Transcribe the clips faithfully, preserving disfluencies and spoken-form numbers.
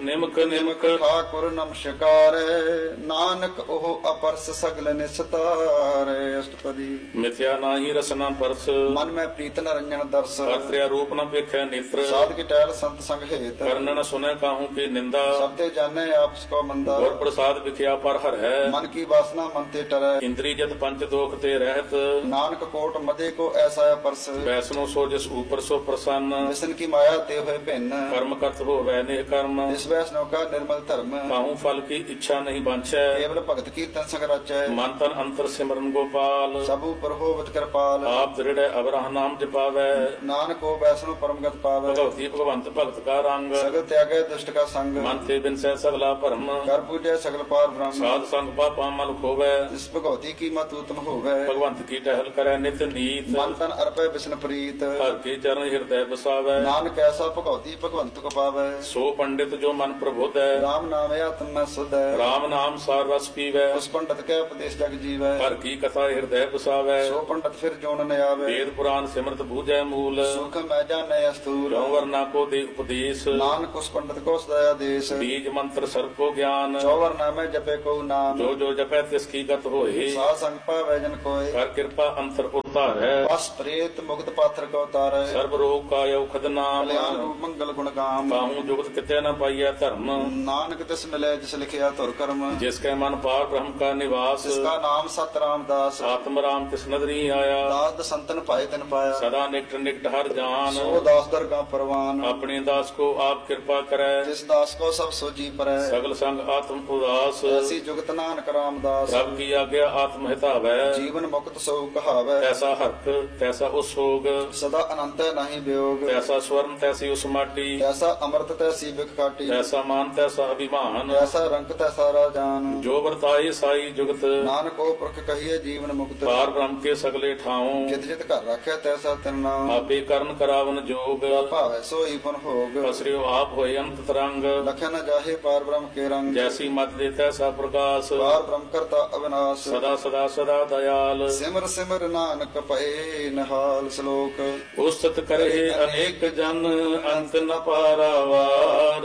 ਨਿਮਕ ਨਿਮਕ ਠਾकुर ਨਮਸਕਾਰ। ਨਾਨਕ ਉਹ ਅਪਰਸ ਸਗਲ ਨਿਸਤਾਰ। ਅਸ਼ਟਪਦੀ। ਮਿਥਿਆ ਨਾਹੀ ਰਸਨਾ ਪਰਸ, ਮਨ ਮੈਂ ਪ੍ਰੀਤ ਨਰੰਜਨ ਦਰਸ। ਕਰਤਿਆ ਰੂਪ ਨ ਵੇਖੈ ਨੇਤਰ, ਸਾਧ ਕੀ ਟਹਿਲ ਸੰਤ ਸੰਗ ਹੇਤ। ਕਰਨ ਨ ਸੁਨੈ ਕਾਹੂ ਕੀ ਨਿੰਦਾ, ਸਭ ਤੇ ਜਾਣੈ ਆਪਸ ਕੋ ਮੰਦਾ। ਗੁਰ ਪ੍ਰਸਾਦ ਵਿਖਿਆ ਪਰ ਹਰ ਹੈ, ਮਨ ਕੀ ਵਾਸਨਾ ਮਨ ਤੇ ਟਰੈ। ਇੰਦਰੀ ਜਤ ਪੰਚ ਦੋਖ ਤੇ ਰਹਿਤ, ਨਾਨਕ ਕੋਟ ਮਦੇ ਕੋ ਐਸਾ ਅਪਰਸ। ਵੈਸਨੋ ਸੋ ਜਿਸ ਉਪਰ ਸੋ ਪ੍ਰਸੰਨ, ਵਿਸ਼ਨ ਕੀ ਮਾਇਆ ਤੇ ਹੋਏ ਭਿੰਨ। ਕਰਮ ਕਰਤ ਹੋਵੈ ਨਿਹ ਕਰਮ, ਇਸ ਵੈਸਨੋ ਕਾ ਨਿਰਮਲ ਧਰਮ। ਕਾਹੂ ਫਲ ਕੀ ਇੱਛਾ ਨਹੀਂ ਬਾਂਛੈ, ਕੇਵਲ ਭਗਤ ਕੀਰਤਨ ਸੰਗ ਰਚੈ। ਮਨ ਤਨ ਅੰਤਰ ਸਿਮਰਨ ਗੋਪਾਲ, ਸਭ ਉਪਰ ਹੋਵਤ ਕਿਰਪਾਲ। ਆਪ ਦ੍ਰਿੜੈ ਅਵਰਹ ਨਾਮ ਜਪਾਵੈ, ਨਾਨਕ ਕੋ ਵੈਸਨੋ ਪਰਮਗਤ ਪਾਵੈ। ਭਗਵਤੀ ਭਗਵੰਤ ਭਗਤ ਕਾ ਰੰਗ, ਸਗਲ ਤਿਆਗੈ ਦੁਸ਼ਟ ਕਾ ਸੰਗ। ਮਨ ਤੇ ਬਿਨਸੈ ਸਗਲਾ ਭਰਮ, ਕਰ ਪੂਜੈ ਸਗਲ ਪਾਰ ਬ੍ਰਹਮ। ਸਾਧ ਸੰਗ ਪਾਪਾ ਮਲ ਖੋਵੈ, ਜਿਸ ਭਗਵਤੀ ਕੀ ਮਤ ਉਤਮ ਹੋਵੈ। ਭਗਵੰਤ ਕੀ ਟਹਿਲ ਕਰੈ ਨਿਤ ਨੀਤ, ਮਨ ਤਨ ਅਰਪੈ ਬਿਸ਼ਨ ਪ੍ਰੀਤ। ਹਰ ਕੇ ਚਰਨ ਹਿਰਦੈ ਬਸਾਵੈ, ਨਾਨਕ ਐਸਾ ਭਗਵਤੀ ਭਗਵੰਤ ਕੋ ਪਾਵੈ। ਸੋ ਪੰਡਿਤ ਜੋ ਮਨ ਪ੍ਰਬੁੱਧੈ, ਰਾਮ ਨਾਮ ਆਤਮ ਮੈਂ ਸੁਧੈ। ਰਾਮ ਨਾਮ ਸਾਰ ਰਸ ਪੀਵੈ, ਉਸ ਪੰਡਤ ਕੈ ਉਪਦੇਸ਼ ਜਗ ਜੀਵੈ। ਹਰ ਕੀ ਕਥਾ ਹਿਰਦੈ ਬਸਾਵੈ, ਸੋ ਪੰਡਤ ਫਿਰ ਜੋਨ ਨ ਆਵੈ। ਵੇਦ ਪੁਰਾਨ ਸਿਮਰਤ ਬੂਝੈ ਮੂਲ, ਸੁਖ ਮੈਂ ਜਾਣੈ ਅਸਤੂਲ। ਕਿਉ ਵਰਨਾ ਕੋ ਦੇ ਉਪਦੇਸ਼, ਨਾਨਕ ਉਸ ਪੰਡਤ ਕੋ ਸਦਾ ਆਦੇਸ਼। ਬੀਜ ਮੰਤਰ ਸਰਬ ਕੋ ਗਿਆਨ, ਚੌਵਰ ਨਾਮੈ ਜਪੇ ਕੋ ਨਾਮ। ਜੋ ਜੋ ਜਪੈ ਤਿਸ ਕੀ ਗਤ ਹੋਏ, ਸਾਧ ਸੰਗ ਪਾਵੈ ਜਨ ਕੋਇ। ਕਰ ਕਿਰਪਾ ਅੰਤਰ ਉਤਾਰੈ, ਬਸ ਪ੍ਰੇਤ ਮੁਕਤ ਪਾਥਰ ਕੋ ਤਾਰੈ। ਸਰਬ ਰੋਗ ਕਾਇ ਔਖਦ ਨਾਮ, ਕਲਿਆਣ ਰੂਪ ਮੰਗਲ ਗੁਣ ਗਾਮ। ਕਾਹੂ ਜੁਗਤ ਕਿਤੇ ਨ ਪਾਈਐ ਧਰਮ, ਨਾਨਕ ਤਿਸ ਮਿਲੈ ਜਿਸ ਲਿਖਿਆ ਧੁਰ ਕਰਮ। ਜਿਸ ਕੈ ਮਨ ਪਾਰ ਬ੍ਰਹਮ ਕਾ ਨਿਵਾਸ, ਜਿਸ ਕਾ ਨਾਮ ਸਤ ਰਾਮਦਾਸ। ਆਤਮ ਰਾਮ ਤਿਸ ਨਦਰੀ ਆਇਆ, ਦਾਸ ਦਸੰਤਨ ਪਾਏ ਤਿਨ ਪਾਇਆ। ਸਦਾ ਨਿਕਟ ਨਿਕਟ ਹਰ ਜਾਨ, ਸੋ ਦਾਸ ਦਰਗਾ ਪਰਵਾਨ। ਆਪਣੇ ਦਾਸ ਕੋ ਆਪ ਕਿਰਪਾ ਕਰੈ, ਜਿਸ ਦਾਸ ਕੋ ਸਭ ਸੋਜੀ ਪਰੈ। ਸਗਲ ਸੰਗ ਆਤਮ ਉਦਾਸ, ਐਸੀ ਜੁਗਤ ਨਾਨਕ ਰਾਮਦਾਸ। ਪ੍ਰਭ ਕੀ ਆਗਿਆ ਆਤਮ ਹਿਤਾਵੈ, ਜੀਵਨ ਮੁਕਤ ਸੋ ਕਹਾਵੈ। ਤੈਸਾ ਹਰਖ ਤੈਸਾ ਉਸ ਸੋਗ, ਸਦਾ ਅਨੰਤ ਨਹੀਂ ਵਿਯੋਗ। ਤੈਸਾ ਸਵਰਨ ਤੈਸੀ ਉਸ ਮਾਟੀ, ਐਸਾ ਅੰਮ੍ਰਿਤ ਤੈਸੀ ਬਿਖ ਕਾਟੀ। ਤੈਸਾ ਮਾਨ ਤੈਸਾ ਅਭਿਮਾਨ, ਐਸਾ ਰੰਗ ਤੈਸਾ ਰਾਜਾਨ। ਜੋ ਵਰਤਾਏ ਸਾਈ ਜੁਗਤ, ਨਾਨਕ ਉਹ ਪੁਰਖ ਕਹੀਏ ਜੀਵਨ ਮੁਕਤ। ਪਾਰ ਬ੍ਰਹਮ ਕੇ ਸਗਲੇ ਠਾਉ, ਜਿਤ ਜਿਤ ਘਰ ਰੱਖਿਆ ਤੈਸਾ ਤਿਨ ਨਾਮ। ਆਪੇ ਕਰਨ ਕਰਾਵਨ ਜੋਗ, ਭਾਵੈ ਸੋਈ ਫਨ ਭੋਗ। ਫਸਰਿਓ ਆਪ ਹੋਏ ਅੰਤ ਤਰੰਗ, ਲਖਿਆ ਨ ਜਾਹੇ ਪਾਰ ਬ੍ਰਹਮ ਕੇ ਰੰਗ। ਜੈਸੀ ਮਤ ਦੇ ਤੈਸਾ ਪ੍ਰਕਾਸ਼, ਪਾਰ ਬ੍ਰਹਮ ਕਰਤਾ ਅਵਿਨਾਸ਼। ਸਦਾ ਸਦਾ ਸਦਾ ਦਇਆਲ, ਸਿਮਰ ਸਿਮਰ ਨਾਨਕ ਪਏ ਨਿਹਾਲ। ਸ਼ਲੋਕ। ਉਸਤਤ ਕਰਹਿ ਅਨੇਕ ਜਨ, ਅੰਤ ਨ ਪਾਰਾਵਾਰ।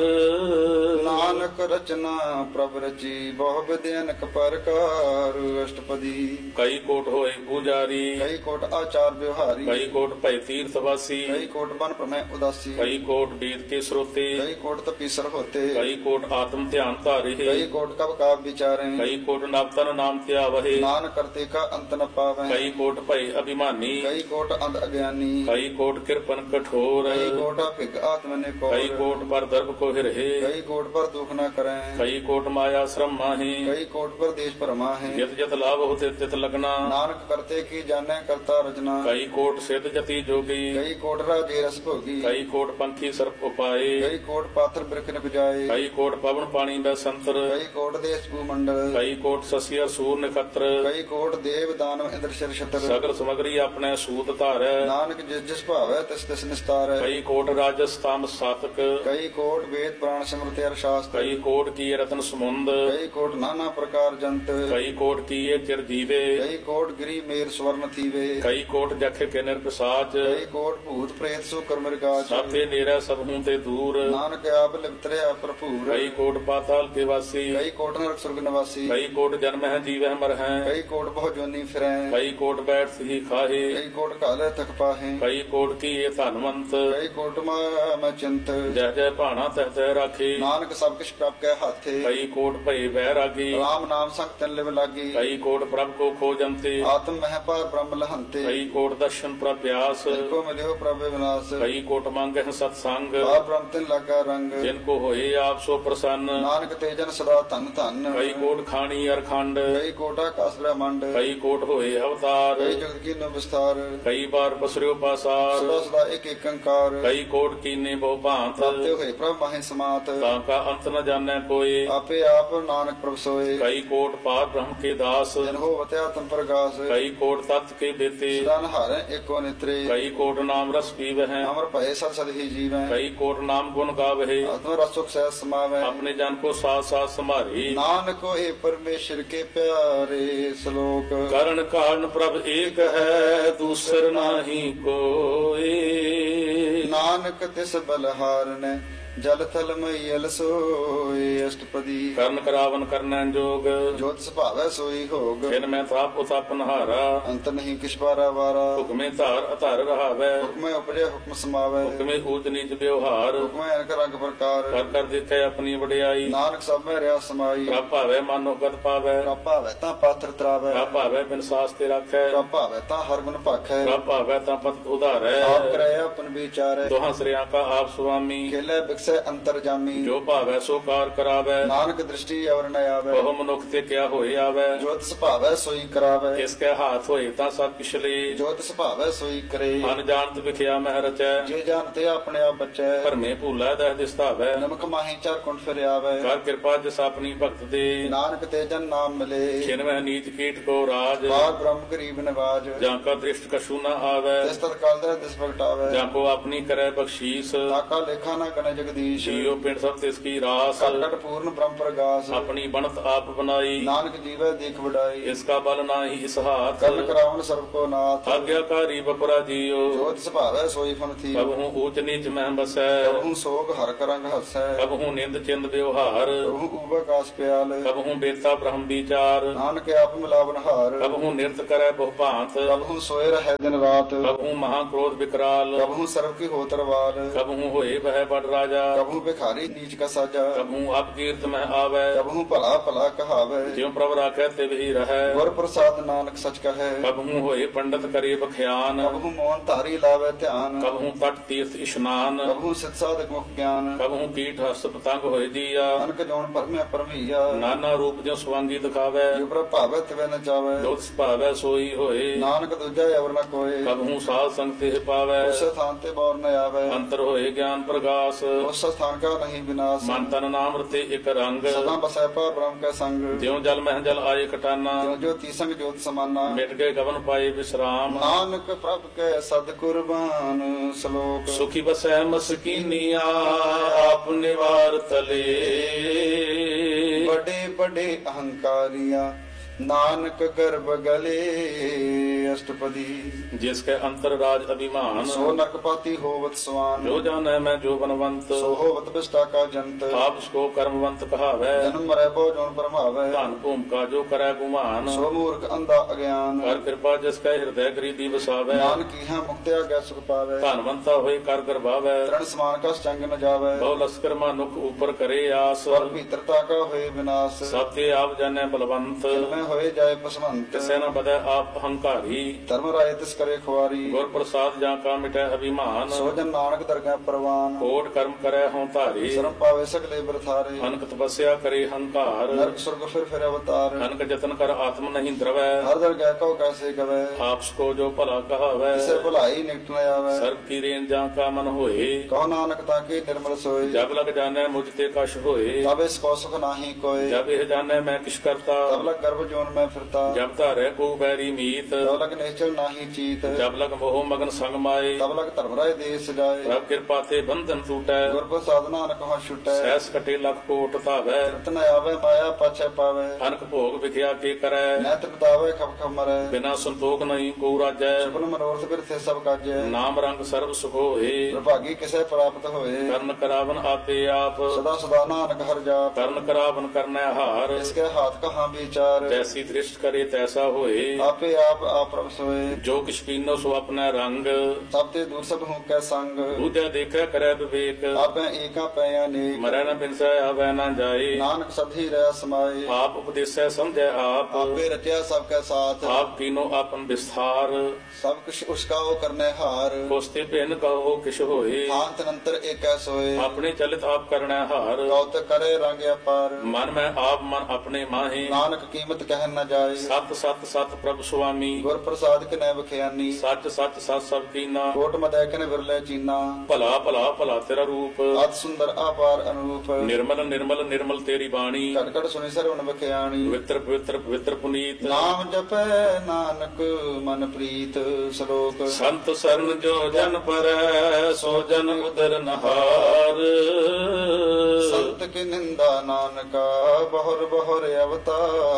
ਨਾਨਕ ਰਚਨਾ ਪ੍ਰਭ ਰਚੀ, ਬਹੁ ਵਿਦਿ ਅਨਕ ਪ੍ਰਕਾਰ। ਅਸ਼ਟਪਦੀ। ਕਈ ਕੋਟ ਹੋਏ ਪੂਜਾਰੀ, ਕਈ ਕੋਟ ਆਚਾਰ ਵਿਵਹਾਰੀ। ਕਈ ਕੋਟ ਭੈ ਤੀਰਥ ਵਾਸੀ, ਕਈ ਕੋਟ ਬਨ ਪ੍ਰਮੈ ਉਦਾਸੀ। ਕਈ ਕੋਟ ਵੇਦ ਕੇ ਸਰੋਤੇ, ਕਈ ਕੋਟ ਤਪੀਸਰ ਹੋਤੇ। ਕਈ ਕੋਟ ਆਤਮ ਧਿਆਨ ਧਾਰੇ, ਕਈ ਕੋਟ ਕਬ ਕਾਬ ਵਿਚਾਰੇ। ਕਈ ਕੋਟ ਨਵਤਨ ਨਾਮ ਧਿਆਵਹਿ, ਨਾਨਕ ਕਰਤੇ ਕਾ ਅੰਤ ਨ ਪਾਵੈ। ਕਈ ਕੋਟ ਭੈ ਅਭਿਮਾਨੀ, ਕਈ ਕੋਟ ਅੰਧ ਅਗਿਆਨੀ। ਕਈ ਕੋਟ ਕਿਰਪਨ ਕਠੋਰ, ਕਈ ਕੋਟ ਭਿਗ ਆਤਮ ਨੇ ਕੋ। ਕਈ ਕੋਟ ਪਰ ਦਰਬ ਕੋ ਹਿਰਹਿ, ਕਈ ਕੋਟ ਪਰ ਦੁਖ ਨ ਕਰੈ। ਕਈ ਕੋਟ ਮਾਇਆ ਸ਼ਰਮ ਮਾਹੀ, ਕਈ ਕੋਟ ਪਰ ਦੇਸ਼ ਭਰਮਾ ਹੈ। ਜਿਤ ਜਿਤ ਲਾਭ ਹੋਤੇ ਤਿਤ ਲਗਨਾ, ਨਾਨਕ ਕਰਤੇ ਕੀ ਜਾਣੈ ਕਰਤਾ ਰਚਨਾ। ਕਈ ਕੋਟ ਸਿੱਧ ਜਤੀ ਜੋਗੀ, ਕਈ ਕੋਟ ਰਾਜੇ ਰਸ ਭੋਗੀ। ਕਈ ਕੋਟ ਪੰਖੀ ਸਰਪ ਉਪਾਏ, ਕਈ ਕੋਟ ਪਾਥਰ ਬਿਰਖ ਨ ਪੁਜਾਏ। ਕਈ ਕੋਟ ਪਵਨ ਪਾਣੀ ਦਾ ਸੰਤਰ, ਕਈ ਕੋਟ ਦੇਸ਼ ਭੂ ਮੰਡਲ। ਕਈ ਕੋਟ ਸਸਿਆ ਸੂਰ ਨਖਤਰ, ਕਈ ਕੋਟ ਦੇਵ ਦਾਨਵ ਇੰਦਰ ਸ਼ਰ ਛਤਰ। ਸਗਲ ਸਮਗਰੀ ਆਪਣੇ ਸੂਤ ਧਾਰੈ, ਨਾਨਕ ਜਿਸ ਜਿਸ ਭਾਵੈ ਤਿਸ ਤਿਸ ਨਿਸਤਾਰੈ। ਕਈ ਕੋਟ ਰਾਜਸ ਤਾਮ ਸਾਤਕ, ਕਈ ਕੋਟ ਵੇਦ ਪੁਰਾਣ ਸਿਮਰਤਿ ਅਰ ਸ਼ਾਸਤਰ। ਕਈ ਕੋਟ ਕੀ ਰਤਨ ਸਮੁੰਦ, ਕਈ ਕੋਟ ਨਾਨਾ ਪ੍ਰਕਾਰ ਜੰਤ। ਕਈ ਕੋਟ ਕੀਏ ਚਿਰ ਜੀਵੇ, ਕਈ ਕੋਟ ਗਿਰੀ ਮੇਰ ਸਵਰਨ ਥੀਵੇ। ਕਈ ਕੋਟ ਜਖੇ ਕੇ ਨਿਰਪਸਾਚ, ਕਈ ਕੋਟ ਭੂਤ ਪ੍ਰੇਤ ਸੋ ਕਰਮ ਰਿਕਾਚ। ਸਾਪੇ ਨੇਰਾ ਸਭ ਹੂੰ ਤੇ ਦੂਰ, ਨਾਨਕ ਆਪ ਲਿਪਤਰਿਆ ਭਰਪੂਰ। ਕਈ ਕੋਟ ਪਾਤਾਲ ਕੇ ਵਾਸੀ, ਕਈ ਕੋਟ ਨਰਕ ਸੁਰਗ ਨਿਵਾਸੀ। ਕਈ ਕੋਟ ਜਨਮ ਹੈ ਜੀਵਹਿ ਮਰ ਹੈ, ਕਈ ਕੋਟ ਬਹੁ ਜੋਨੀ ਫਿਰੈ। ਕਈ ਕੋਟ ਬੈਠ ਸਹੀ ਖਾਹੇ, ਕਈ ਕੋਟ ਕਾਲੇ ਤਕ ਪਾਹੇ। ਕਈ ਕੋਟ ਕੀਏ ਧਨਵੰਤ, ਕਈ ਕੋਟ ਮਾਇਆ ਮੈਂ ਚਿੰਤ। ਜਹ ਜਹ ਭਾਣਾ ਤਹ ਤਹ ਰਾਖੇ, ਨਾਨਕ ਸਭ ਕਿਛ ਪ੍ਰਭ ਕੈ ਹਾਥੇ। ਕਈ ਕੋਟ ਭਏ ਵਹਿ ਰਾਗੀ, ਰਾਮ ਨਾਮ ਸੰਗ ਤਨ ਲਿਵ ਲਾਗੀ। ਕਈ ਕੋਟ ਪ੍ਰਭ ਕੋ ਖੋਜੰਤੇ, ਆਤਮ ਮਹਿ ਪਾਰ ਬ੍ਰਹਮ ਲਹੰਤੇ। ਕਈ ਕੋਟ ਦਰਸ਼ਨ ਪ੍ਰਭ ਪਿਆਸ, ਕੋ ਮਿਲਿਓ ਪ੍ਰਭ ਵਿਨਾਸ਼। ਕਈ ਕੋਟ ਮੰਗਹਿ ਸਤ ਸੰਗ, ਪਾਰ ਬ੍ਰਹਮ ਤਿਨ ਲਾਗਾ ਰੰਗ। ਜਿਨ ਕੋ ਹੋਏ ਆਪ ਸੋ ਪ੍ਰਸੰਨ। ਨਾਨਕ ਤੇ ਜਨ ਸਦਾ ਧਨ ਧਨ। ਕਈ ਕੋਟ ਖਾਣੀ ਅਰਖੰਡ, ਕਈ ਕੋਟ ਆਕਾਸ ਬ੍ਰਹਮੰਡ। ਕਈ ਕੋਟ ਹੋਏ ਅਵਤਾਰ, ਕਈ ਜਗਤ ਕੀਨੋ ਵਿਸਤਾਰ। ਕਈ ਬਾਰ ਪਸਰਿਓ ਪਾਸਾਰ, ਸਦਾ ਸਦਾ ਇੱਕ ਇੱਕ ਅੰਕਾਰ। ਕਈ ਕੋਟ ਕੀਨੇ ਬਹੁ ਭਾਂਤ, ਪ੍ਰਾਪਤੇ ਹੋਏ ਪ੍ਰਭ ਮਾਹੇ ਸਮਾਤ। ਤਾਂ ਕਾ ਅੰਤ ਨ ਜਾਣੈ ਕੋਏ। ਆਪੇ ਆਪ ਨਾਨਕ ਪ੍ਰਭ ਸੋਏ। ਕਈ ਕੋਟ ਪਾਰ ਬ੍ਰਹਮ ਕੇ ਦਾਸ, ਜਨ ਹੋਵਤ ਆਤਮ ਪ੍ਰਗਾਸ। ਕਈ ਕੋਟ ਤਤ ਕੇ ਦੇਤੇ, ਸਦਾ ਨਹਾਰੈ ਏਕੋ ਨਿਤਰੇ। ਕਈ ਕੋਟ ਨਾਮ ਰਸ ਪੀਵਹਿ, ਅਮਰ ਭਏ ਸਦ ਸਦ ਹੀ ਜੀਵੈ। ਕਈ ਕੋਟ ਨਾਮ ਗੁਣ ਗਾਵਹਿ, ਆਤਮ ਰਸ ਸੁਖ ਸਹਿ ਸਮਾਵੈ। ਆਪਣੇ ਜਨ ਕੋ ਸਾਥ ਸਾਥ ਸੰਭਾਰੀ। ਨਾਨਕ ਹੋਏ ਪਰਮੇਸ਼ਰ ਕੇ ਪਿਆਰੇ। ਸ਼ਲੋਕ। ਕਰਨ ਕਾਰਨ ਪ੍ਰਭ ਏਕ ਹੈ, ਦੂਸਰ ਨਾਹੀ ਕੋਏ। ਨਾਨਕ ਤਿਸ ਬਲਹਾਰਨੈ ਜਲ ਥਲ ਮਈਲ ਸੋਈ ਅਸ਼ਟਪਦੀ ਕਰਨ ਕਰਾਵਨ ਕਰਨੈ ਜੋਗ ਜੋਤ ਸੁਭਾਵੈ ਸੋਈ ਹੋਗ ਜਿਨ ਮੈਂ ਥਾਪ ਉਥਾਪ ਨਹਾਰਾ ਅੰਤ ਨਹੀਂ ਕਿਛ ਬਾਰਾ ਵਾਰਾ ਹੁਕਮੇ ਧਾਰ ਅਧਾਰ ਰਹਾਵੈ ਹੁਕਮੈ ਉਪਜੈ ਹੁਕਮ ਸਮਾਵੈ ਹੁਕਮੇ ਊਚ ਨੀਚ ਵਿਵਹਾਰ ਹੁਕਮੈ ਅਨਕ ਰੰਗ ਪ੍ਰਕਾਰ ਕਰ ਕਰ ਦੇਖੈ ਆਪਣੀ ਵਡਿਆਈ ਨਾਨਕ ਸਭ ਮੈਂ ਰਿਆ ਸਮਾਈ ਪ੍ਰਭ ਭਾਵੈ ਮਨੋ ਗਤ ਪਾਵੈ ਪ੍ਰਭ ਭਾਵੈ ਤਾਂ ਪਾਤਰ ਤਰਾਵੈ ਪ੍ਰਭ ਭਾਵੈ ਬਿਨ ਸਾਸ ਤੇ ਰਾਖੈ ਪ੍ਰਭ ਭਾਵੈ ਤਾਂ ਹਰ ਗੁਣ ਭਾਖੈ ਪ੍ਰਭ ਭਾਵੈ ਤਾਂ ਪਤ ਉਧਾਰੈ ਆਪ ਕਰੈ ਆਪਨ ਵਿਚਾਰੈ ਦੋਹਾਂ ਸ੍ਰਿਆਂ ਕਾ ਆਪ ਸੁਆਮੀ ਖੇਲੇ ਬਿਕਸੈ ਅੰਤਰ ਜਾਮੀ ਜੋ ਭਾਵੈ ਸੋ ਕਾਰ ਕਰਾਵੈ ਨਾਨਕ ਦ੍ਰਿਸ਼ਟੀ ਅਵਰ ਨ ਆਵੈ ਬਹੁ ਮਨੁੱਖ ਤੇ ਕਿਆ ਹੋਏ ਆਵੈ ਜੋਤ ਸੁਭਾਵੈ ਸੋਈ ਕਰਾਵੈ ਇਸ ਕੈ ਹਾਥ ਹੋਏ ਤਾਂ ਸਭ ਕਿਛਲੇ ਜੋਤ ਸੁਭਾਵੈ ਸੋਈ ਕਰੇ ਮਨ ਜਾਣਤ ਵਿਖਿਆ ਮਹਿ ਰਚੈ ਜੇ ਜਾਣਤੇ ਆਪਣੇ ਆਪ ਬਚੈ ਭਰਮੇ ਭੂਲਾ ਦਹਿ ਦਿਸਤਾਵੈ ਨਮਕ ਮਾਹੀ ਚਾਰ ਕੁੰਠ ਫਿਰ ਆਵੈ ਕਰ ਕਿਰਪਾ ਜਿਸ ਆਪਣੀ ਭਗਤ ਦੇ ਨਾਨਕ ਤੇ ਜਨ ਨਾਮ ਮਿਲੇ ਖਿਨ ਮਹਿ ਨੀਚ ਕੀਟ ਕੋ ਰਾਜ ਬਾਗ ਬ੍ਰਹਮ ਗਰੀਬ ਨਿਵਾਜ ਜਾਂ ਕਾ ਦ੍ਰਿਸ਼ਟ ਕਛੂ ਨ ਆਵੈ ਤਿਸ ਤਤ ਕਾਲ ਦਾ ਦਿਸ ਪ੍ਰਗਟਾਵੈ ਜਾਂ ਕੋ ਆਪਣੀ ਕਰੈ ਬਖਸ਼ੀਸ ਤਾਕਾ ਲੇਖਾ ਨਾ ਗਣ ਜਗਦੀਸ਼ ਜੀਉ ਪਿੰਡ ਸਭ ਤਿਸ ਕੀ ਰਾਸ ਕਟ ਪੂਰਨ ਬ੍ਰਹਮ ਪ੍ਰਗਾਸ ਆਪਣੀ ਬਣਤ ਆਪ ਬਣਾਈ ਨਾਨਕ ਜੀਵੈ ਦੇਖ ਵਡਾਈ ਇਸ ਕਾ ਬਲ ਨਾਹੀ ਇਸ ਹਾਥ ਕਰਨ ਕਰਾਵਨ ਸਰਬ ਕੋ ਨਾਥ ਆਗਿਆਕਾਰੀ ਬਪਰਾ ਜੀਉ ਜੋਤ ਸੁਭਾਵੈ ਸੋਈ ਫਨ ਥੀ ਕਬਹੂ ਊਚ ਨੀਚ ਮਹਿ ਬਸੈ ਕਬਹੂ ਸੋਗ ਹਰ ਕਰੰਗ ਹਸੈ ਕਬਹੂ ਨਿੰਦ ਚਿੰਦ ਵਿਵਹਾਰ ਕਬਹੂ ਉਬਕਾਸ ਪਿਆਲ ਕਬਹੂ ਬੇਤਾ ਬ੍ਰਹਮ ਵਿਚਾਰ ਨਾਨਕ ਆਪ ਮਿਲਾਵਨ ਹਾਰ ਕਬਹੂ ਨਿਰਤ ਕਰੈ ਬਹੁ ਭਾਂਤ ਕਬਹੂ ਸੋਏ ਰਹੈ ਦਿਨ ਰਾਤ ਕਬਹੂ ਮਹਾ ਕ੍ਰੋਧ ਵਿਕਰਾਲ ਕਬਹੂ ਸਰਬ ਕੀ ਹੋਤਰ ਵਾਰ ਕਬਹੂ ਹੋਏ ਬਹਿ ਬੜ ਰਾਜਾ ਕਬਹੂ ਭਿਖਾਰੀ ਨੀਚ ਕਾ ਸਾਜਾ ਕਬਹੂ ਆਪ ਕੀਰਤ ਮਹਿ ਆਵੈ ਕਬਹੂ ਭਲਾ ਭਲਾ ਕਹਾਵੈ ਜਿਉ ਪ੍ਰਭ ਰਾਖੈ ਤੇ ਵੀ ਰਹੈ ਗੁਰ ਪ੍ਰਸਾਦ ਨਾਨਕ ਸਚ ਕਹੈ ਕਬਹੂ ਹੋਏ ਪੰਡਤ ਕਰੇ ਬਖਿਆਨ ਕਬਹੂ ਮੋਹਨ ਧਾਰੀ ਲਾਵੇ ਧਿਆਨ ਕਬਹੂ ਤਟ ਤੀਰਥ ਇਸ਼ਨਾਨ ਕਬਹੂ ਸਿਤ ਸਾਧਕ ਮੁਖ ਗਿਆਨ ਕਬਹੂ ਕੀਟ ਹਸ ਪਤੰਗ ਹੋਏ ਦੀਆ ਅਨਕ ਜੋਨ ਪਰਮਿਆ ਪਰਮਈਆ ਨਾਨਾ ਰੂਪ ਜਿਉ ਸਵਾਂਗੀ ਦਿਖਾਵੈ ਜੋ ਪ੍ਰਭ ਭਾਵੈ ਤਿਵੈ ਨ ਜਾਵੈ ਜੋਤ ਸੁਭਾਵੈ ਸੋਈ ਹੋਏ ਨਾਨਕ ਦੂਜਾ ਅਵਰ ਨ ਕੋਏ ਕਬਹੂ ਸਾਧ ਸੰਗ ਤੇ ਪਾਵੈ ਉਸ ਸਥਾਨ ਤੇ ਬੌਰ ਨ ਆਵੈ ਅੰਤਰ ਹੋਏ ਗਿਆਨ ਪ੍ਰਗਾਸ ਉਸ ਸਥਾਨ ਕਾ ਨਹੀਂ ਵਿਨਾਸ਼ ਮਨ ਤਨ ਨਾਮ ਰਤੇ ਇਕ ਰੰਗ ਸਦਾ ਬਸੈ ਪਰ ਬ੍ਰਹਮ ਕੈ ਸੰਗ ਜਿਉ ਜਲ ਮਹਿ ਜਲ ਆਏ ਕਟਾਨਾ ਜੋ ਜੋ ਤੀਸੰਗ ਜੋਤ ਸਮਾਨਾ ਮਿਟ ਗਏ ਗਵਨ ਪਾਏ ਵਿਸਰਾਮ ਨਾਨਕ ਪ੍ਰਭ ਕੈ ਸਦ ਕੁਰਬਾਨ ਸ਼ਲੋਕ ਸੁਖੀ ਬਸੈ ਮਸਕੀਨੀਆ ਆਪ ਨਿਵਾਰ ਤਲੇ ਬੜੇ ਬੜੇ ਅਹੰਕਾਰੀਆਂ ਨਾਨਕ ਗਰਭ ਗਲੇ ਅਸ਼ਟਪਦੀ ਜਿਸ ਕੇ ਅੰਤਰ ਰਾਜ ਅਭਿਮਾਨ ਸੋ ਨਰਕਪਾਤੀ ਹੋਵਤ ਸਵਾਨ ਜੋ ਜਾਣੈ ਮੈਂ ਜੋ ਬਨਵੰਤ ਸੋ ਹੋਵਤ ਬਿਸਟਾ ਕਾ ਜੰਤ ਆਪ ਸਕੋ ਕਰਮਵੰਤ ਕਹਾਵੈ ਜਨਮ ਮਰੈ ਬੋ ਜੋਨ ਪਰਮਾਵੈ ਧਨ ਭੂਮਿਕਾ ਜੋ ਕਰੈ ਗੁਮਾਨ ਸੋ ਮੂਰਖ ਅੰਧਾ ਅਗਿਆਨ ਕਰ ਕਿਰਪਾ ਜਿਸ ਕੈ ਹਿਰਦੈ ਗਰੀਬੀ ਵਸਾਵੈ ਨਾਨਕ ਕੀਹਾ ਮੁਕਤਿਆ ਗੈ ਸੁਖ ਪਾਵੈ ਧਨਵੰਤਾ ਹੋਏ ਕਰ ਗਰਭਾਵੈ ਤ੍ਰਣ ਸਮਾਨ ਕਾ ਚੰਗ ਨ ਜਾਵੈ ਬਹੁ ਲਸਕਰ ਮਨੁਖ ਉਪਰ ਕਰੇ ਆਸ ਸਵਰ ਭੀਤਰਤਾ ਕਾ ਹੋਏ ਵਿਨਾਸ਼ ਸਭ ਤੇ ਆਪ ਜਾਣੈ ਬਲਵੰਤ ਮੈਂ ਹੋਏ ਜਾਏ ਪਸਵੰਤ ਕਿਸੇ ਨ ਬਦੈ ਆਪ ਹੰਕਾਰੀ ਧਰਮ ਰਾਏ ਤਿਸ ਕਰੇ ਖੁਆਰੀ ਗੁਰ ਪ੍ਰਸਾਦ ਜਾਂ ਕਾ ਮਿਟੈ ਅਭਿਮਾਨ ਸੋ ਜਨ ਨਾਨਕ ਦਰਗਹਿ ਪ੍ਰਵਾਨ ਕੋਟ ਕਰਮ ਕਰੈ ਹਉ ਧਾਰੀ ਸ਼ਰਮ ਪਾਵੇ ਸਗਲੇ ਬਰਥਾਰੇ ਅਨਕ ਤਪੱਸਿਆ ਕਰੇ ਹੰਕਾਰ ਨਰਕ ਸੁਰਗ ਫਿਰ ਫਿਰ ਅਵਤਾਰ ਅਨਕ ਜਤਨ ਕਰ ਆਤਮ ਨਹੀਂ ਦਰਵੈ ਹਰ ਦਰਗਹਿ ਕਉ ਕੈਸੇ ਗਵੈ ਆਪਸ ਕੋ ਜੋ ਭਲਾ ਕਹਾਵੈ ਕਿਸੇ ਭੁਲਾਈ ਨਿਕਟ ਨ ਆਵੈ ਸਰਬ ਕੀ ਰੇਨ ਜਾਂ ਕਾ ਮਨ ਹੋਏ ਕਹੋ ਨਾਨਕ ਤਾਂ ਕੀ ਨਿਰਮਲ ਸੋਏ ਜਬ ਲਗ ਜਾਣੈ ਮੁਝ ਤੇ ਕਛ ਹੋਏ ਤਬ ਇਸ ਕੋ ਸੁਖ ਨਾਹੀ ਕੋਏ ਜਬ ਇਹ ਜਾਣੈ ਮੈਂ ਕਿਛ ਕਰਤਾ ਤਬ ਲਗ ਗਰਭ ਜੋਨ ਮੈਂ ਫਿਰਤਾ ਜਬ ਧਾਰੈ ਕੋ ਬੈਰੀ ਮੀਤ ਤਬ ਲਗ ਨਿਸ਼ਚਲ ਨਾਹੀ ਚੀਤ ਜਬ ਲਗ ਮੋਹ ਮਗਨ ਸੰਗ ਮਾਏ ਤਬ ਲਗ ਧਰਮ ਰਾਏ ਦੇਸ ਜਾਏ ਪ੍ਰਭ ਕਿਰਪਾ ਤੇ ਬੰਧਨ ਟੂਟੈ ਗੁਰ ਪ੍ਰਸਾਦ ਨਾਨਕ ਹਾਂ ਛੁਟੈ ਸੈਸ ਕਟੇ ਲਖ ਕੋਟ ਧਾਵੈ ਰਤਨ ਆਵੇ ਮਾਇਆ ਪਾਛੈ ਪਾਵੇ ਅਨਕ ਭੋਗ ਵਿਖਿਆ ਕੇ ਕਰੈ ਨੈਤ ਬਤਾਵੇ ਖਪ ਖਪ ਮਰੈ ਬਿਨਾ ਸੰਤੋਖ ਨਹੀਂ ਕੋ ਰਾਜੈ ਸੁਪਨ ਮਨੋਰਥ ਬਿਰਥੇ ਸਭ ਕਾਜੈ ਨਾਮ ਰੰਗ ਸਰਬ ਸੁਖ ਹੋਏ ਪ੍ਰਭਾਗੀ ਕਿਸੇ ਪ੍ਰਾਪਤ ਹੋਏ ਕਰਨ ਕਰਾਵਨ ਆਪੇ ਆਪ ਸਦਾ ਸਦਾ ਨਾਨਕ ਹਰ ਜਾਪ ਕਰਨ ਕਰਾਵਨ ਕਰਨੈ ਹਾਰ ਇਸਕੇ ਹਾਥ ਕਹਾਂ ਵਿਚਾਰ ਜੈਸੀ ਦ੍ਰਿਸ਼ਟ ਕਰੇ ਤੈਸਾ ਹੋਏ ਆਪੇ ਆਪ ਆਪ ਪ੍ਰਭ ਸੋਏ ਜੋ ਕਿਛ ਕੀਨੋ ਸੋ ਆਪਣਾ ਰੰਗ ਸਭ ਤੇ ਦੂਰ ਸਭ ਹੂੰ ਕੈ ਸੰਗ ਦੂਜਾ ਦੇਖੈ ਕਰੈ ਵਿਵੇਕ ਆਪੇ ਏਕਾ ਪੈ ਅਨੇਕ ਮਰੈ ਨ ਬਿਨਸੈ ਆਵੈ ਨ ਜਾਏ ਨਾਨਕ ਸਧੀ ਰਹਿ ਸਮਾਏ ਆਪ ਉਪਦੇਸੈ ਸਮਝੈ ਆਪ ਆਪੇ ਰਚਿਆ ਸਭ ਕੈ ਸਾਥ ਆਪ ਕੀਨੋ ਆਪਨ ਵਿਸਥਾਰ ਸਭ ਕੁਛ ਉਸਕਾ ਉਹ ਕਰਨੇ ਹਾਰ ਕੋਸਤੇ ਭਿੰਨ ਕਹੋ ਕਿਛ ਹੋਏ ਆਂਤ ਨੰਤਰ ਏਕੈ ਸੋਏ ਆਪਣੇ ਚਲਿਤ ਆਪ ਕਰਣੈ ਹਾਰ ਕਉਤ ਕਰੇ ਰੰਗ ਅਪਾਰ ਮਨ ਮੈਂ ਆਪ ਮਨ ਆਪਣੇ ਮਾਹੇ ਨਾਨਕ ਕੀਮਤ ਕਹਿ ਨ ਜਾਏ ਸਤ ਸਤ ਸਤ ਪ੍ਰਭ ਸੁਆਮੀ ਗੁਰ ਪ੍ਰਸਾਦ ਕਿਨੈ ਬਖਿਆਨੀ ਸੱਚ ਸੱਚ ਸਤ ਸਭ ਕੀਨਾ ਕੋਟ ਮਦੈ ਕਿਨੈ ਵਿਰਲੇ ਚੀਨਾ ਭਲਾ ਭਲਾ ਭਲਾ ਤੇਰਾ ਰੂਪ ਅਤ ਸੁੰਦਰ ਆਪਾਰ ਅਨੂਪ ਨਿਰਮਲ ਨਿਰਮਲ ਨਿਰਮਲ ਤੇਰੀ ਬਾਣੀ ਘਟ ਘਟ ਸੁਣੀ ਸਰਵਨ ਬਖਿਆਣੀ ਪਵਿੱਤਰ ਪਵਿੱਤਰ ਪਵਿੱਤਰ ਪੁਨੀਤ ਨਾਮ ਜਪੈ ਨਾਨਕ ਮਨ ਪ੍ਰੀਤ ਸ਼ਲੋਕ ਸੰਤ ਸਰਨ ਜੋ ਜਨ ਪਰੈ ਸੋ ਜਨ ਉਦਰ ਨਹਾਰ ਸੰਤ ਕੀ ਨਿੰਦਾ ਨਾਨਕਾ ਬਹੁਰ ਬਹੁਰ ਅਵਤਾਰ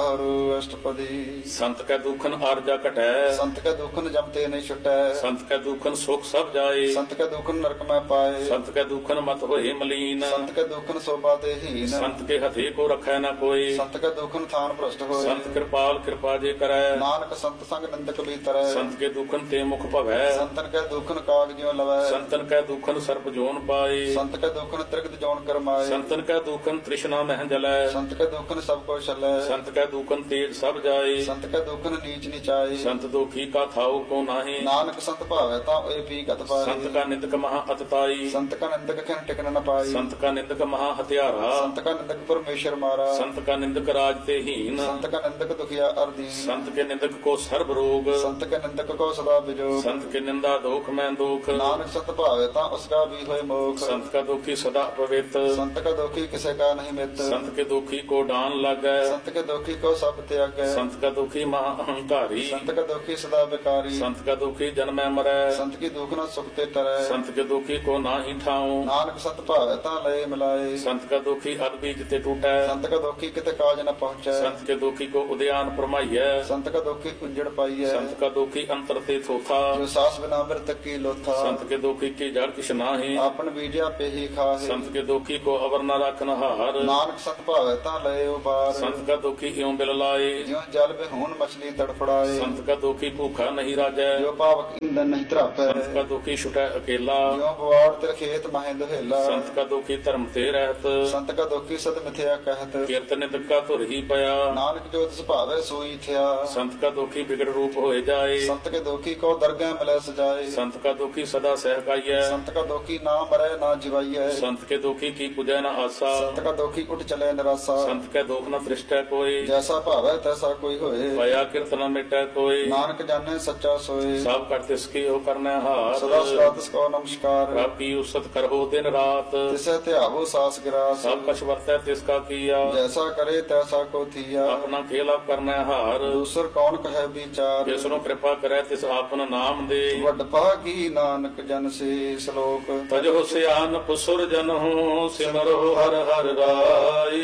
ਅਸ਼ਟਪਦੀ ਸੰਤ ਕੈ ਦੁਖਨ ਆਰਜਾ ਘਟੈ ਸੰਤ ਕੈ ਦੁਖਨ ਜਮਤੇ ਨਹੀਂ ਛੁਟੈ ਸੰਤ ਕੈ ਦੁਖਨ ਸੁਖ ਸਭ ਜਾਏ ਸੰਤ ਕੈ ਦੁਖਨ ਨਰਕ ਮੈਂ ਪਾਏ ਸੰਤ ਕੈ ਦੁਖਨ ਮਤ ਹੋਏ ਮਲੀਨ ਸੰਤ ਕੈ ਦੁਖਨ ਸੋਭਾ ਤੇ ਹੀਨ ਸੰਤ ਕੇ ਹਥੇ ਕੋ ਰਖੈ ਨਾ ਕੋਈ ਸੰਤ ਕੈ ਦੁਖਨ ਥਾਨ ਭ੍ਰਸ਼ਟ ਹੋਏ ਸੰਤ ਕਿਰਪਾਲ ਕਿਰਪਾ ਜੇ ਕਰੈ ਨਾਨਕ ਸੰਤ ਸੰਗ ਨਿੰਦਕ ਬੀਤਰੈ ਸੰਤ ਕੇ ਦੁਖਨ ਤੇ ਮੁਖ ਭਵੈ ਸੰਤਨ ਕੈ ਦੁਖਨ ਕਾਗ ਜਿਉ ਲਵੈ ਸੰਤਨ ਕੈ ਦੁਖਨ ਸਰਪ ਜੋਨ ਪਾਏ ਸੰਤ ਕੈ ਦੁਖਨ ਤ੍ਰਿਗਤ ਜੋਨ ਕਰਮਾਏ ਸੰਤਨ ਕੈ ਦੁਖਨ ਤ੍ਰਿਸ਼ਨਾ ਮਹਿ ਜਲੈ ਸੰਤ ਕੈ ਦੁਖਨ ਸਭ ਕੋ ਛਲੈ ਸੰਤ ਕੈ ਦੁਖਨ ਤੇਜ ਸਭ ਜਾਏ ਸੰਤ ਕੈ ਦੁਖਨ ਨੀਚ ਨਿਚਾਏ ਸੰਤ ਦੁਖੀ ਕਾ ਥਾਉ ਕੋ ਨਾਹੀ ਨਾਨਕ ਸੰਤ ਭਾਵੈ ਤਾਂ ਏ ਪੀ ਗਤ ਪਾਏ ਸੰਤ ਕਾ ਨਿੰਦਕ ਮਹਾ ਅਤਤਾਈ ਸੰਤ ਕਾ ਨਿੰਦਕ ਖਿਨ ਟਿਕਨ ਨ ਪਾਈ ਸੰਤ ਕਾ ਨਿੰਦਕ ਮਹਾ ਹਤਿਆਰਾ ਸੰਤ ਕਾ ਨਿੰਦਕ ਪਰਮੇਸ਼ਰ ਮਾਰਾ ਸੰਤ ਕਾ ਨਿੰਦਕ ਰਾਜ ਤੇ ਹੀਨ ਸੰਤ ਕਾ ਨਿੰਦਕ ਦੁਖਿਆ ਅਰਦੀਨ ਸੰਤ ਕੇ ਨਿੰਦਕ ਕੋ ਸਰਬ ਰੋਗ ਸੰਤ ਕੈ ਨਿੰਦਕ ਕੋ ਸਦਾ ਬਿਜੋਗ ਸੰਤ ਕੇ ਨਿੰਦਾ ਦੋਖ ਮੈਂ ਦੁਖ ਨਾਨਕ ਸੰਤ ਭਾਵੈ ਤਾਂ ਉਸ ਕਾ ਵੀ ਹੋਏ ਮੋਖ ਸੰਤ ਕਾ ਦੁਖੀ ਸਦਾ ਪਵਿੱਤ ਸੰਤ ਕਾ ਦੁਖੀ ਕਿਸੇ ਕਾ ਨਹੀਂ ਮਿੱਤ ਸੰਤ ਕੇ ਦੁਖੀ ਕੋ ਡਾਨ ਲਾਗੈ ਸੰਤ ਕੇ ਦੁਖੀ ਕੋ ਸਭ ਤਿਆਗੈ ਸੰਤ ਕਾ ਦੁਖੀ ਮਹਾ ਅਹੰਕਾਰੀ ਸੰਤ ਕਾ ਦੁਖੀ ਸਦਾ ਬਿਕਾਰੀ ਸੰਤ ਕਾ ਦੁਖੀ ਜਨਮੈ ਮਰੈ ਸੰਤ ਕੀ ਦੁਖ ਨਾ ਸੁਖ ਤੇ ਤਰੈ ਸੰਤ ਕੇ ਦੁਖੀ ਕੋ ਨਾਹੀ ਠਾਉ ਨਾਨਕ ਸੰਤ ਭਾਵੈ ਤਾਂ ਲਏ ਮਿਲਾਏ ਸੰਤ ਕਾ ਦੁਖੀ ਅਦਬੀਜ ਤੇ ਟੂਟੈ ਸੰਤ ਕਾ ਦੁਖੀ ਕਿਤੇ ਕਾਜ ਨ ਪਹੁੰਚੈ ਸੰਤ ਕੇ ਦੁਖੀ ਕੋ ਉਦਿਆਨ ਪਰਮਾਈਐ ਸੰਤ ਕਾ ਦੁਖੀ ਉਜੜ ਪਾਈਐ ਸੰਤ ਕਾ ਦੁਖੀ ਅੰਤਰ ਤੇ ਥੋਥਾ ਜੋ ਸਾਸ ਬਿਨਾ ਮਿਰਤ ਕੀ ਲੋਥਾ ਸੰਤ ਕੇ ਦੁਖੀ ਕੀ ਜੜ ਕਿਛ ਨਾਹੀ ਆਪਨ ਬੀਜਿਆ ਪੇਹੀ ਖਾਹੇ ਸੰਤ ਕੇ ਦੁਖੀ ਕੋ ਅਵਰ ਨ ਰਖਨ ਹਾਰ ਨਾਨਕ ਸੰਤ ਭਾਵੈ ਤਾਂ ਲਏ ਉਬਾਰ ਸੰਤ ਕਾ ਦੁਖੀ ਇਉ ਬਿਲ ਲਾਏ ਜਿਉ ਜਲ ਬਿਹੂਨ ਮਛਲੀ ਤੜਫੜਾਏ ਸੰਤ ਕਾ ਦੁਖੀ ਭੂਖਾ ਨਹੀਂ ਰਾਜੈ ਜੋ ਪਾਵਕ ਇੰਦਨ ਨਹੀਂ ਧਰਾਪੈ ਸੰਤ ਕਾ ਦੁਖੀ ਛੁਟੈ ਅਕੇਲਾ ਜਿਉ ਬਵਾੜ ਤੇ ਖੇਤ ਮਹਿ ਦੁਹੇਲਾ ਸੰਤ ਕਾ ਦੁਖੀ ਧਰਮ ਤੇ ਰਹਿਤ ਸੰਤ ਕਾ ਦੁਖੀ ਸਦ ਮਿਥਿਆ ਕਹਿਤ ਕੀਰਤਨ ਨਿਤਕਾ ਧੁਰ ਹੀ ਪਿਆ ਨਾਨਕ ਜੋ ਤਿਸ ਭਾਵੈ ਸੋਈ ਥਿਆ ਸੰਤ ਕਾ ਦੁਖੀ ਬਿਗੜ ਰੂਪ ਹੋਏ ਜਾਏ ਸੰਤ ਕੇ ਦੁਖੀ ਕੋ ਦਰਗਹਿ ਮਿਲੈ ਸਜਾਏ ਸੰਤ ਕਾ ਦੁਖੀ ਸਦਾ ਸਹਿਕਾਈਐ ਸੰਤ ਕਾ ਦੁਖੀ ਨਾ ਮਰੈ ਨਾ ਜਿਵਾਈਐ ਸੰਤ ਕੇ ਦੁਖੀ ਕੀ ਪੁਜੈ ਨ ਆਸਾ ਸੰਤ ਕਾ ਦੁਖੀ ਉਠ ਚਲੇ ਨਿਰਾਸਾ ਸੰਤ ਕੈ ਦੁਖ ਨ ਤ੍ਰਿਸ਼ਟੈ ਕੋਈ ਜੈਸਾ ਭਾਵੈ ਤੈਸਾ ਕੋਈ ਹੋਏ ਪਿਆ ਕੀਰਤਨ ਮਿਟੈ ਕੋਈ ਨਾਨਕ ਜਾਣੈ ਸੱਚਾ ਸੋਏ ਸਭ ਕਰ ਤਿਸ ਕੀ ਹੋ ਕਰਨਾ ਹਾਰ ਸਦਾ ਸਦਾ ਤਿਸ ਕੋ ਨਮਸਕਾਰ ਪ੍ਰਭ ਕੀ ਉਸਤ ਕਰੋ ਦਿਨ ਰਾਤ ਤਿਸੈ ਧਿਆਵੋ ਸਾਸ ਗਿਰਾਸ ਸਭ ਕਛ ਵਰਤੈ ਤਿਸ ਕਾ ਕੀਆ ਜੈਸਾ ਕਰੇ ਤੈਸਾ ਕੋ ਥੀਆ ਆਪਣਾ ਖੇਲ ਆਪ ਕਰਨਾ ਹਾਰ ਦੂਸਰ ਕੌਣ ਕਹੈ ਵਿਚਾਰ ਜਿਸ ਨੂੰ ਕਿਰਪਾ ਕਰੈ ਤਿਸ ਆਪਨ ਨਾਮ ਦੇ ਵੱਡ ਭਾਗੀ ਨਾਨਕ ਜਨ ਸੇ ਸ਼ਲੋਕ ਤਜੋ ਸਿਆਨ ਪੁਸੁਰ ਜਨਹੁ ਸਿਮਰੋ ਹਰ ਹਰ ਰਾਈ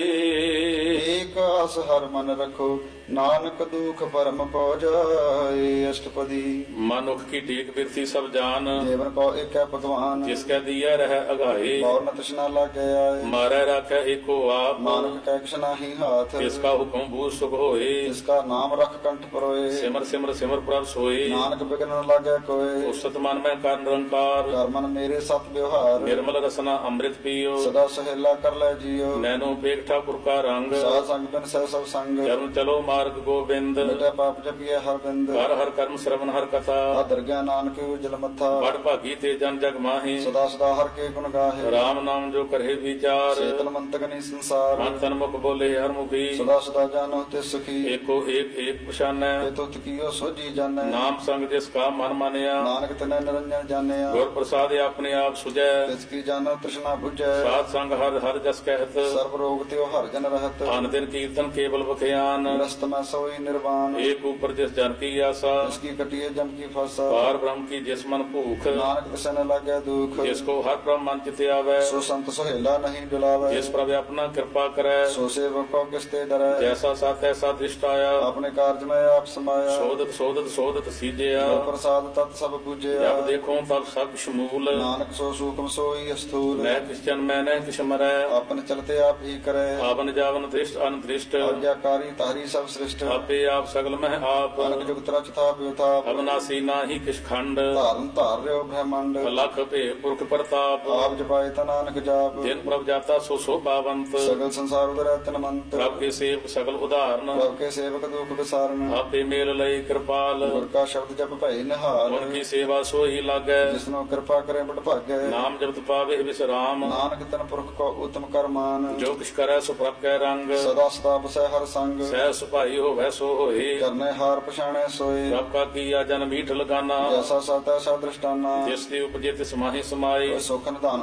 ਏਕ ਆਸ ਹਰ ਮਨ ਰਖੋ ਨਾਨਕ ਦੁਖ ਪਰਮ ਪਉ ਜਾਏ ਅਸ਼ਟਪਦੀ ਮਨੁਖ ਕੀ ਟੇਕ ਬਿਰਤੀ ਸਭ ਜਾਨ ਦੇਵਨ ਕੋ ਏਕੈ ਭਗਵਾਨ ਜਿਸ ਕੈ ਦੀਐ ਰਹਿ ਅਗਾਏ ਔਰ ਨ ਤ੍ਰਿਸ਼ਨਾ ਲਾਗੈ ਆਏ ਮਾਰੈ ਰਾਖੈ ਏਕੋ ਆਪ ਨਾਨਕ ਕੈ ਕਿਛ ਨਾਹੀ ਹਾਥ ਤਿਸ ਕਾ ਹੁਕਮ ਬੂਝ ਸੁਖ ਹੋਏ ਜਿਸ ਕਾ ਨਾਮ ਰਖ ਕੰਠ ਪਰੋਏ ਸਿਮਰ ਸਿਮਰ ਸਿਮਰ ਪ੍ਰਭ ਸੋਏ ਨਾਨਕ ਬਿਗਨ ਨ ਲਾਗੈ ਕੋਏ ਉਸਤ ਮਨ ਮੈਂ ਕਰ ਨਿਰੰਕਾਰ ਕਰਮਨ ਮੇਰੇ ਸਤ ਵਿਵਹਾਰ ਨਿਰਮਲ ਰਸਨਾ ਅੰਮ੍ਰਿਤ ਪੀਓ ਸਦਾ ਸਹੇਲਾ ਕਰ ਲੈ ਜੀਓ ਨੈਨੋ ਪੇਖ ਠਾਕੁਰ ਕਾ ਰੰਗ ਸਾਧ ਸੰਗ ਬਿਨ ਸਹਿ ਸਭ ਸੰਗ ਚਰਨ ਚਲੋ ਮਾਰਗ ਗੋਬਿੰਦ ਮਿਟੈ ਪਾਪ ਜਪੀਐ ਹਰ ਬਿੰਦ ਹਰ ਹਰ ਕਰਮ ਸ਼ਰਵਨ ਹਰ ਕਥਾ ਆਦਰ ਗਿਆਨ ਨਾਨਕ ਉਜਲ ਮੱਥਾ ਬੜ ਭਾਗੀ ਤੇ ਜਨ ਜਗ ਮਾਹੀ ਸਦਾ ਸਦਾ ਹਰ ਕੇ ਗੁਣ ਗਾਹੇ ਰਾਮ ਨਾਮ ਜੋ ਕਰੇ ਵਿਚਾਰ ਚੇਤਨ ਮੰਤਕ ਨਹੀਂ ਸੰਸਾਰ ਮਨ ਤਨ ਮੁਖ ਬੋਲੇ ਹਰ ਮੁਖੀ ਸਦਾ ਸਦਾ ਜਾਣੋ ਤੇ ਸੁਖੀ ਏਕੋ ਏਕ ਏਕ ਪਛਾਨੈ ਤੇ ਤੁਤ ਕੀਓ ਸੋਜੀ ਜਾਣੈ ਨਾਮ ਸੰਗ ਜਿਸ ਕਾ ਮਨ ਮਾਨਿਆ ਨਾਨਕ ਤਨੈ ਨਿਰੰਜਨ ਜਾਣਿਆ ਗੁਰ ਪ੍ਰਸਾਦ ਆਪਣੇ ਆਪ ਸੁਜੈ ਤਿਸ ਕੀ ਜਾਣੋ ਤ੍ਰਿਸ਼ਨਾ 부ਜੈ ਸਾਧ ਸੰਗ ਹਰ ਹਰ ਜਸ ਕਹਿਤ ਸਰਬ ਰੋਗ ਤੇ ਹਰ ਜਨ ਰਹਤ ਅਨ ਦਿਨ ਕੀਰਤਨ ਕੇਵਲ ਬਖਿਆਨ ਰਸਤ ਮੈਂ ਸੋਈ ਨਿਰਵਾਣ ਏਕ ਉਪਰ ਜਿਸ ਜਨ ਕੀ ਆਸਾ ਇਸ ਕੀ ਕਟਿਏ ਜਮ ਕੀ ਫਾਸਾ ਪਾਰ ਬ੍ਰਹਮ ਕੀ ਜਿਸ ਮਨ ਭੂਖ ਨਾਨਕ ਤਿਸੈ ਨ ਲਾਗੈ ਦੁਖ ਜਿਸ ਕੋ ਹਰ ਬ੍ਰਹਮ ਮਨ ਚਿਤ ਆਵੈ ਸੋ ਸੰਤ ਸੋਹਿਲਾ ਨਹੀਂ ਡੁਲਾਵੈ ਜਿਸ ਪ੍ਰਭ ਆਪਣਾ ਕਿਰਪਾ ਕਰੈ ਸੋ ਸੇਵਕ ਕੋ ਕਿਸ ਤੇ ਡਰੈ ਜੈਸਾ ਸਤ ਐਸਾ ਦ੍ਰਿਸ਼ਟ ਆਇਆ ਆਪਣੇ ਕਾਰਜ ਮੈਂ ਆਪ ਸਮਾਇਆ ਸੋਦਤ ਸੋਦਤ ਸੋਦਤ ਸੀਜਿਆ ਗੁਰ ਪ੍ਰਸਾਦ ਤਤ ਸਭ ਪੂਜਿਆ ਜਬ ਦੇਖੋ ਤਬ ਸਭ ਸ਼ਮੂਲ ਨਾਨਕ ਸੋ ਸੂਖਮ ਸੋਈ ਅਸਥੂਲ ਮੈਂ ਕਿਸ ਜਨ ਮੈਂ ਨਹਿ ਕਿਛ ਮਰੈ ਆਪਨ ਚਲਤੇ ਆਪ ਹੀ ਕਰੈ ਆਵਨ ਜਾਵਨ ਦ੍ਰਿਸ਼ਟ ਅਨਦ੍ਰਿਸ਼ਟ ਆਗਿਆਕਾਰੀ ਤਾਰੀ ਸਭ ਸ੍ਰਿਸ਼ਟ ਆਪੇ ਆਪ ਸਗਲ ਮਹਿ ਆਪ ਅਨਕ ਜੁਗਤ ਰਚ ਥਾਪ ਉਥਾਪ ਅਬਨਾਸੀ ਨਾਹੀ ਕਿਛ ਖੰਡ ਧਾਰਨ ਧਾਰ ਰਿਓ ਬ੍ਰਹਮੰਡ ਲਖ ਭੇ ਪੁਰਖ ਪ੍ਰਤਾਪ ਆਪ ਜਪਾਏ ਤਾ ਨਾਨਕ ਜਾਪ ਜਿਨ ਪ੍ਰਭ ਜਾਤਾ ਸੋ ਸੋਭਾਵੰਤ ਸਗਲ ਸੰਸਾਰ ਉਦਰੈ ਤਨ ਮੰਤ ਪ੍ਰਭ ਕੇ ਸੇਵਕ ਸਗਲ ਉਦਾਹਰਨ ਪ੍ਰਭ ਕੇ ਸੇਵਕ ਦੁਖ ਵਿਸਾਰਨ ਆਪੇ ਮੇਲ ਲਈ ਕਿਰਪਾਲ ਗੁਰ ਕਾ ਸ਼ਬਦ ਜਪ ਭਈ ਨਿਹਾਲ ਗੁਰ ਕੀ ਸੇਵਾ ਸੋਈ ਲਾਗੈ ਜਿਸਨੋ ਕਿਰਪਾ ਕਰੇ ਬੜ ਭਾਗੈ ਨਾਮ ਜਪਤ ਪਾਵੇ ਵਿਸਰਾਮ ਨਾਨਕ ਤਨ ਪੁਰਖ ਕੋ ਉਤਮ ਕਰਮਾਨ ਜੋ ਕਿਛ ਕਰੈ ਸੋ ਪ੍ਰਭ ਕੈ ਰੰਗ ਸਦਾ ਸਦਾ ਬਸੈ ਹਰ ਸੰਗ ਸਹਿ ਸੁਭਾਈ ਹੋਵੈ ਸੋ ਹੋਏ ਕਰਨੇ ਹਾਰ ਪਛਾਣੈ ਸੋਏ ਪ੍ਰਭ ਕਾ ਕੀਆ ਜਨ ਮੀਠ ਲਗਾਨਾ ਜੈਸਾ ਸਤੈ ਸਾ ਦ੍ਰਿਸ਼ਟਾਨਾ ਜਿਸ ਦੀ ਉਪਜੇ ਤਿਸ ਮਾਹੀ ਸਮਾਏ ਸੁਖ ਨਿਧਾਨ